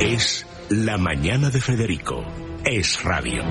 Es La Mañana de Federico. Es radio.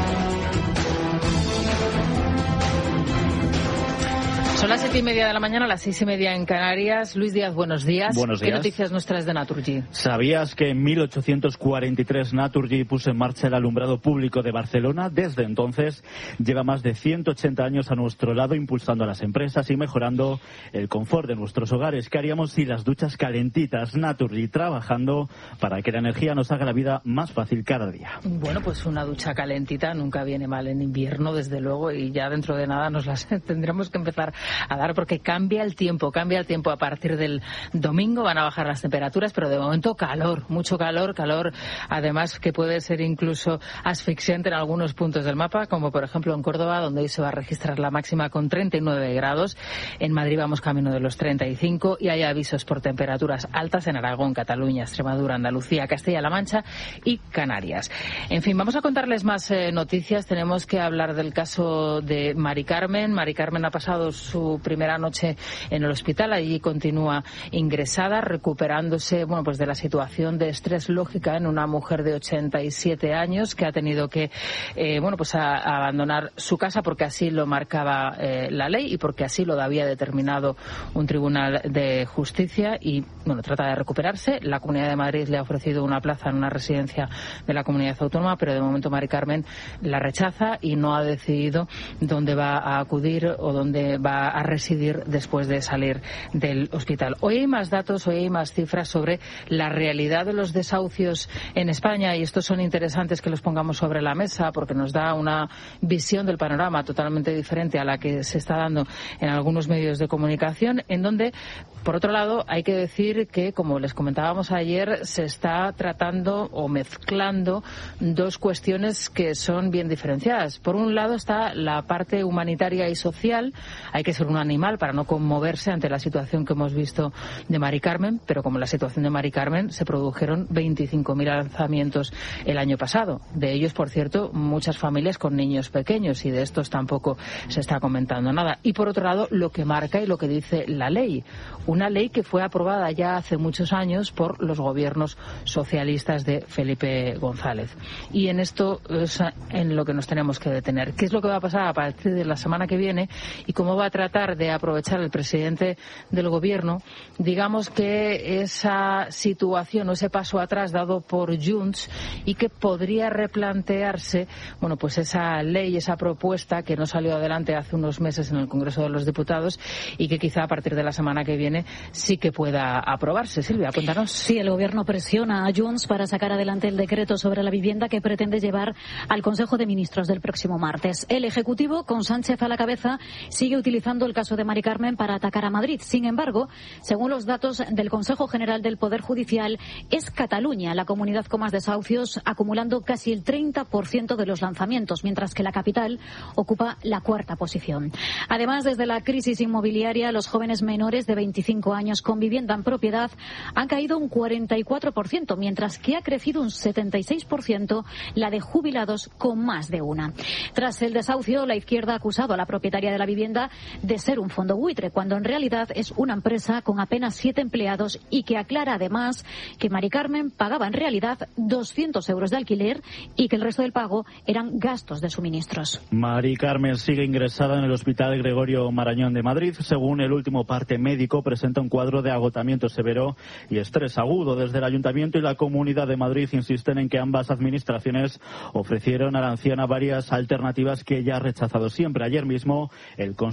Son las 7:30 de la mañana, las 6:30 en Canarias. Luis Díaz, buenos días. Buenos días. ¿Qué noticias nos traes de Naturgy? ¿Sabías que en 1843 Naturgy puso en marcha el alumbrado público de Barcelona? Desde entonces lleva más de 180 años a nuestro lado, impulsando a las empresas y mejorando el confort de nuestros hogares. ¿Qué haríamos si las duchas calentitas? Naturgy trabajando para que la energía nos haga la vida más fácil cada día. Bueno, pues una ducha calentita nunca viene mal en invierno, desde luego, y ya dentro de nada nos las tendremos que empezar a dar porque cambia el tiempo. A partir del domingo van a bajar las temperaturas, pero de momento calor, mucho calor, además que puede ser incluso asfixiante en algunos puntos del mapa, como por ejemplo en Córdoba, donde hoy se va a registrar la máxima con 39 grados. En Madrid vamos camino de los 35 y hay avisos por temperaturas altas en Aragón, Cataluña, Extremadura, Andalucía, Castilla-La Mancha y Canarias. En fin, vamos a contarles más noticias. Tenemos que hablar del caso de Mari Carmen. Mari Carmen ha pasado su primera noche en el hospital. Allí continúa ingresada, recuperándose, pues de la situación de estrés lógica en una mujer de 87 años que ha tenido que, a abandonar su casa porque así lo marcaba la ley y porque así lo había determinado un tribunal de justicia y, trata de recuperarse. La Comunidad de Madrid le ha ofrecido una plaza en una residencia de la comunidad autónoma, pero de momento Mari Carmen la rechaza y no ha decidido dónde va a acudir o dónde va a residir después de salir del hospital. Hoy hay más datos, hoy hay más cifras sobre la realidad de los desahucios en España y estos son interesantes que los pongamos sobre la mesa porque nos da una visión del panorama totalmente diferente a la que se está dando en algunos medios de comunicación, en donde, por otro lado, hay que decir que, como les comentábamos ayer, se está tratando o mezclando dos cuestiones que son bien diferenciadas. Por un lado está la parte humanitaria y social. Hay que ser un animal para no conmoverse ante la situación que hemos visto de Mari Carmen, pero como la situación de Mari Carmen se produjeron 25.000 alzamientos el año pasado. De ellos, por cierto, muchas familias con niños pequeños y de estos tampoco se está comentando nada. Y por otro lado, lo que marca y lo que dice la ley. Una ley que fue aprobada ya hace muchos años por los gobiernos socialistas de Felipe González. Y en esto es en lo que nos tenemos que detener. ¿Qué es lo que va a pasar a partir de la semana que viene y cómo va a tratar de aprovechar el presidente del gobierno, digamos que esa situación o ese paso atrás dado por Junts y que podría replantearse, pues esa ley, esa propuesta que no salió adelante hace unos meses en el Congreso de los Diputados y que quizá a partir de la semana que viene sí que pueda aprobarse. Silvia, cuéntanos. Sí, el gobierno presiona a Junts para sacar adelante el decreto sobre la vivienda que pretende llevar al Consejo de Ministros del próximo martes. El Ejecutivo, con Sánchez a la cabeza, sigue utilizando el caso de Mari Carmen para atacar a Madrid. Sin embargo, según los datos del Consejo General del Poder Judicial, es Cataluña la comunidad con más desahucios, acumulando casi el 30% de los lanzamientos, mientras que la capital ocupa la cuarta posición. Además, desde la crisis inmobiliaria, los jóvenes menores de 25 años con vivienda en propiedad han caído un 44%, mientras que ha crecido un 76% la de jubilados con más de una. Tras el desahucio, la izquierda ha acusado a la propietaria de la vivienda de ser un fondo buitre, cuando en realidad es una empresa con apenas 7 empleados y que aclara además que Mari Carmen pagaba en realidad 200 euros de alquiler y que el resto del pago eran gastos de suministros. Mari Carmen sigue ingresada en el Hospital Gregorio Marañón de Madrid. Según el último parte médico, presenta un cuadro de agotamiento severo y estrés agudo. Desde el Ayuntamiento y la Comunidad de Madrid insisten en que ambas administraciones ofrecieron a la anciana varias alternativas que ella ha rechazado siempre. Ayer mismo el